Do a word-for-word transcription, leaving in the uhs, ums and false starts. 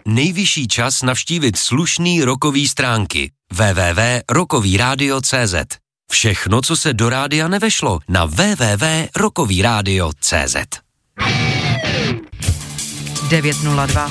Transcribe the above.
nejvyšší čas navštívit slušný rockový stránky w w w tečka rockový rádio tečka c z. Všechno, co se do rádia nevešlo, na w w w tečka rockový rádio tečka c z. devět nula dva.